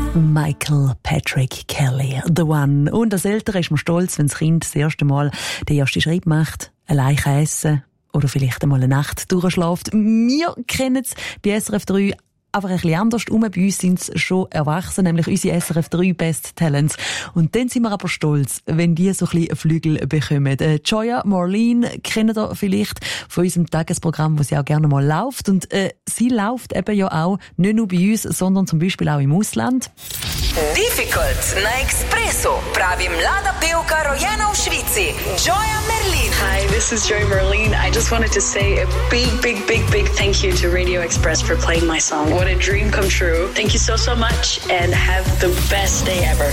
Michael Patrick Kelly, The One. Und als Eltern ist man stolz, wenn das Kind das erste Mal den ersten Schritt macht, allein essen oder vielleicht einmal eine Nacht durchschläft. Wir kennen es bei SRF 3 aber ein bisschen anders. Bei uns sind es schon erwachsen, nämlich unsere SRF 3 Best Talents. Und dann sind wir aber stolz, wenn die so ein bisschen Flügel bekommen. Joya Marlene kennen ihr vielleicht von unserem Tagesprogramm, wo sie auch gerne mal läuft. Und sie läuft eben ja auch nicht nur bei uns, sondern zum Beispiel auch im Ausland. Difficult na Expresso. Pravi mlada pevka rojena u Švici. Joya Marlene. Hi, this is Joya Marlene. I just wanted to say a big thank you to Radio Express for playing my song. What a dream come true. Thank you so much and have the best day ever.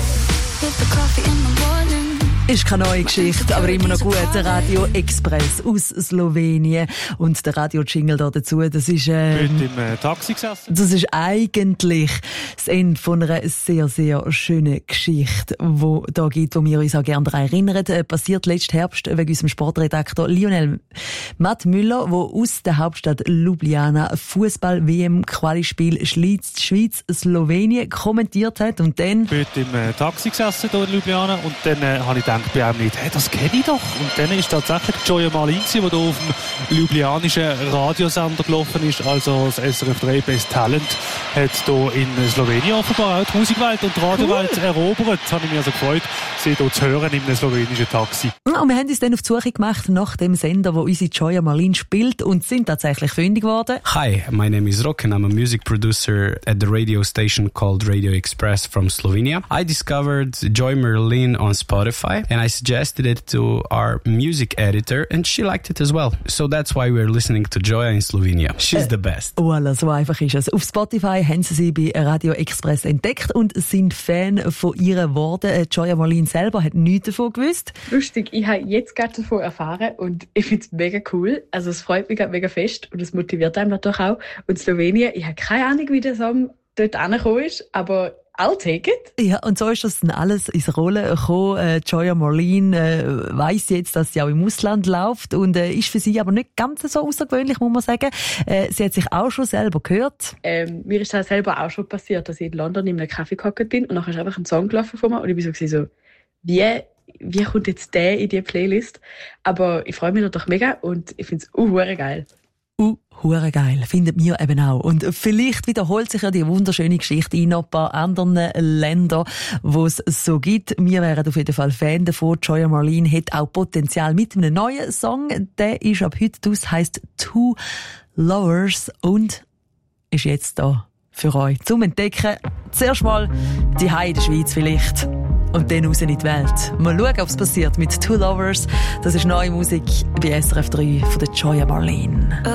Ist keine neue Geschichte, aber immer noch gut. Der Radio Express aus Slowenien. Und der Radio-Jingle da dazu, das ist, im Taxi gesessen. Das ist eigentlich das Ende von einer sehr, sehr schönen Geschichte, die da gibt, wo wir uns auch gerne daran erinnern. Passiert letzten Herbst wegen unserem Sportredaktor Lionel Matt Müller, der aus der Hauptstadt Ljubljana Fußball-WM-Quali-Spiel Schweiz-Slowenien kommentiert hat. Und dann... Ich bin im Taxi gesessen hier in Ljubljana und dann habe ich gedacht bei ihm nicht, hey, das kenne ich doch. Und dann ist tatsächlich Joya Marlene, die hier auf dem ljubljanischen Radiosender gelaufen ist, also das SRF 3 Best Talent, hat hier in Slowenien offenbar auch die Musikwelt und die Radiowelt erobert. Das habe ich mir also gefreut, sie hier zu hören in einem slowenischen Taxi. Und wir haben uns dann auf die Suche gemacht nach dem Sender, wo unsere Joya Marlene spielt und sind tatsächlich fündig geworden. Hi, my name is Rok and I'm a music producer at the radio station called Radio Express from Slovenia. I discovered Joya Marlene on Spotify and I suggested it to our music editor and she liked it as well. So that's why we're listening to Joya in Slovenia. She's the best. Voilà, so einfach ist es. Auf Spotify haben sie bei Radio Express entdeckt und sind Fan von ihr geworden. Joya Marlene selber hat nichts davon gewusst. Lustig, ich habe jetzt gerade davon erfahren und ich finde es mega cool. Also es freut mich mega fest und es motiviert einem natürlich auch. Und Slowenien, ich habe keine Ahnung, wie der Song dort angekommen ist, aber I'll take it. Ja, und so ist das dann alles ins Rollen gekommen. Joya Marlene weiss jetzt, dass sie auch im Ausland läuft und ist für sie aber nicht ganz so außergewöhnlich, muss man sagen. Sie hat sich auch schon selber gehört. Mir ist das selber auch schon passiert, dass ich in London in einem Café gehockt bin und nachher ist einfach ein Song gelaufen von mir und ich bin so, wie kommt jetzt der in die Playlist? Aber ich freue mich natürlich mega und ich finde es geil. Hure geil, findet mir eben auch. Und vielleicht wiederholt sich ja die wunderschöne Geschichte in noch ein paar anderen Ländern, wo es so gibt. Wir wären auf jeden Fall Fan davon. Joya Marlene hat auch Potenzial mit einem neuen Song. Der ist ab heute aus, heisst Two Lovers und ist jetzt da für euch zum Entdecken. Zuerst mal die Hause in der Schweiz vielleicht. Und dann raus in die Welt. Mal schauen, ob es passiert mit Two Lovers. Das ist neue Musik bei SRF 3 von der Joya Marlene.